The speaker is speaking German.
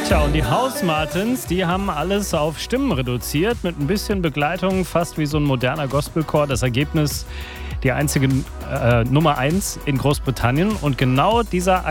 Tja, und die House Martins, die haben alles auf Stimmen reduziert, mit ein bisschen Begleitung, fast wie so ein moderner Gospelchor. Das Ergebnis, die einzige Nummer 1 in Großbritannien. Und genau dieser